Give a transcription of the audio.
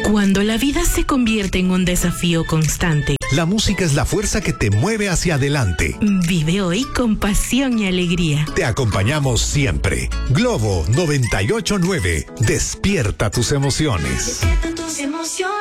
Cuando la vida se convierte en un desafío constante, la música es la fuerza que te mueve hacia adelante. Vive hoy con pasión y alegría. Te acompañamos siempre. Globo 98.9. Despierta tus emociones. Despierta tus emociones.